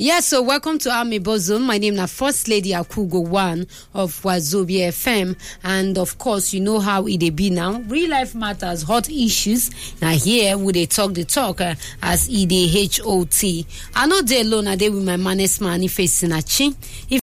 Yes, so welcome to Amiibo Zone. My name is First Lady Akugo One of Wazobia FM. And of course, you know how it be now. Real life matters, hot issues. Now here, we they talk the talk as EDHOT. I know they alone, I dey with my manest man, if it's in a chin.